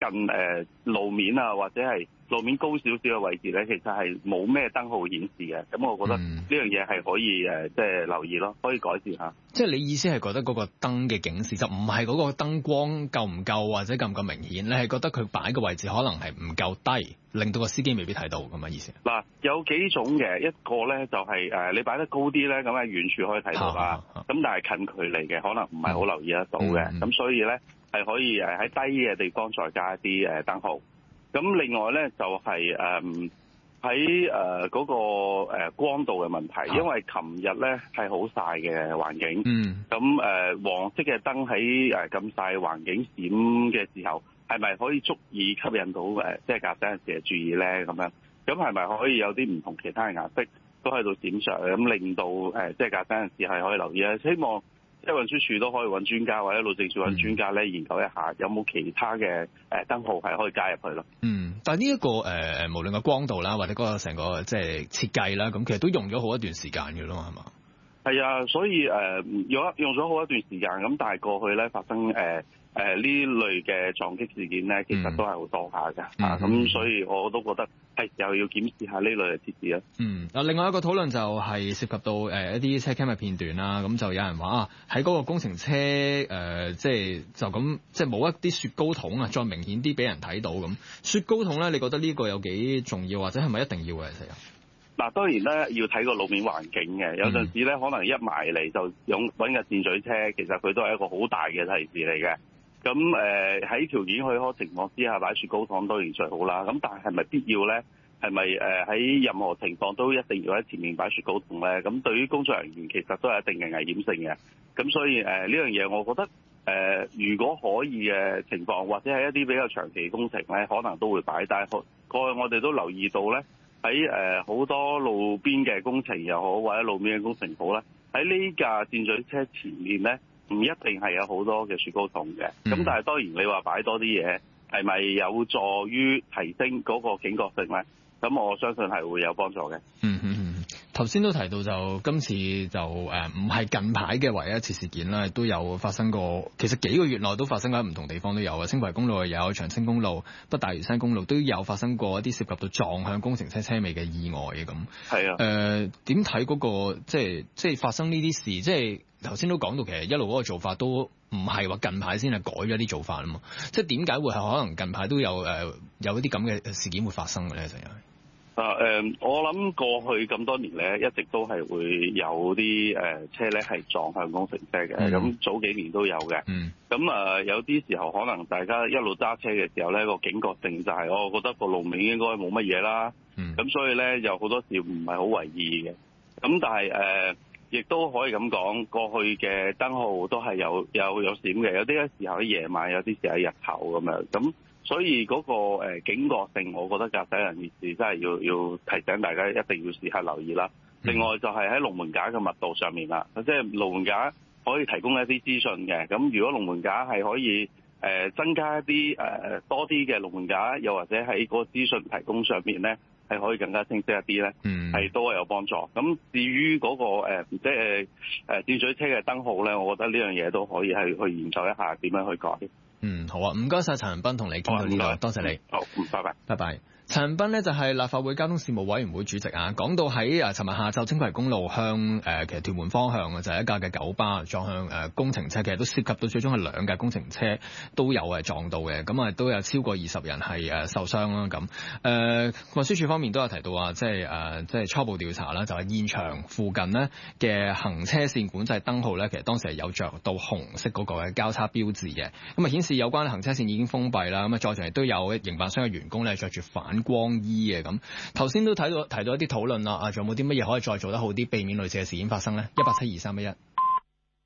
近路面啊，或者係路面高少少嘅位置咧，其實係冇咩燈號顯示嘅。咁我覺得呢樣嘢係可以即係留意咯，可以改善下。 即係你意思係覺得嗰個燈嘅警示就唔係嗰個燈光夠唔夠或者夠唔夠明顯，你係覺得佢擺嘅位置可能係唔夠低，令到個司機未必睇到咁嘅意思？嗱， 有幾種嘅，一個咧就係你擺得高啲咧，咁喺遠處可以睇到啦。咁但係近距離嘅可能唔係好留意得到嘅。咁所以咧係可以喺低嘅地方再加一啲燈號。咁另外咧就係喺嗰個光度嘅問題，因為琴日咧係好曬嘅環境，咁黃色嘅燈喺咁曬環境閃嘅時候，係咪可以足以吸引到即係駕駛人士嘅注意咧？咁樣，咁係咪可以有啲唔同其他嘅顏色都喺度閃爍，咁令到即係駕駛人士係可以留意咧？希望即係運輸署都可以揾專家或者路政署揾專家咧研究一下，有冇其他嘅燈號係可以加入去咯。 但係呢一個無論個光度啦，或者嗰個成個即係設計啦，咁其實都用咗好一段時間嘅咯，係嘛？ 係啊，所以用咗好一段時間，咁但係過去咧發生呢類嘅撞擊事件咧，其實都係好多下㗎。咁所以我都覺得係又要檢視下呢類嘅設置啦。 另外一個討論就係涉及到一啲車 cam 嘅片段啦，咁就有人話喺嗰個工程車即係冇一啲雪糕筒啊，再明顯啲俾人睇到咁。雪糕筒咧，你覺得呢個有幾重要，或者係咪一定要嘅其實？ 嗱，當然咧要睇個路面環境嘅，有陣時咧可能一埋嚟就揾個箭嘴車，其實佢都係一個好大嘅提示嚟嘅。咁喺條件許可情況之下擺雪糕筒當然最好啦。咁但係咪必要咧？係咪喺任何情況都一定要喺前面擺雪糕筒咧？咁對於工作人員其實都係一定嘅危險性嘅。咁所以呢樣嘢，我覺得如果可以嘅情況，或者係一啲比較長期工程咧，可能都會擺。但係過去我哋都留意到咧，喺好多路邊嘅工程又好，或者路面嘅工程好啦，喺呢架箭嘴車前面咧，唔一定係有好多嘅雪糕筒嘅。咁但係當然你話擺多啲嘢，係咪有助於提升嗰個警覺性咧？咁我相信係會有幫助嘅。 頭先都提到就今次就唔係近排嘅唯一一次事件啦，都有發生過。其實幾個月內都發生喺唔同地方都有啊，青葵公路有，長青公路、北大嶼山公路都有發生過一啲涉及到撞向工程車車尾嘅意外嘅咁。係啊。點睇嗰個即係發生呢啲事？即係頭先都講到，其實一路嗰個做法都唔係話近排先係改咗啲做法啊嘛。即係點解會係可能近排都有一啲咁嘅事件會發生嘅咧？成日。 我諗過去咁多年咧，一直都係會有啲車咧係撞向工程車嘅。咁早幾年都有嘅。咁有啲時候可能大家一路揸車嘅時候咧，個警覺性就係我覺得個路面應該冇乜嘢啦。咁所以咧有好多時唔係好為意嘅。咁但係亦都可以咁講，過去嘅燈號都係有閃嘅，有啲時候喺夜晚，有啲時喺日頭咁樣。咁所以嗰個警覺性，我覺得駕駛人士真係要提醒大家，一定要時刻留意啦。另外就係喺龍門架嘅密度上面啦，即係龍門架可以提供一啲資訊嘅。咁如果龍門架係可以增加一啲多啲嘅龍門架，又或者喺嗰個資訊提供上面咧，係可以更加清晰一啲咧，係都係有幫助。咁至於嗰個即係箭嘴車嘅燈號咧，我覺得呢樣嘢都可以係去研究一下點樣去改。 好啊，唔該晒陳恒鑌，同你傾到呢度，多謝你。 好，拜拜。 拜拜。陳恒鑌呢就係立法會交通事務委員會主席啊，講到喺尋日下晝青葵公路向其實屯門方向啊，就係一架嘅九巴撞向工程車，其實都涉及到最終係兩架工程車都有撞到嘅，咁都有超過20人係受傷啦咁。運輸署方面都有提到話，即係初步調查啦，就係現場附近呢嘅行車線管制燈號咧，其實當時係有着到紅色嗰個嘅交叉標誌嘅，咁顯示有關行車線已經封閉啦。咁在場亦都有營辦商嘅員工咧着住反光衣嘅咁。頭先都提到一啲討論啦，仲有冇啲乜嘢可以再做得好啲，避免類似嘅事件發生呢？1872311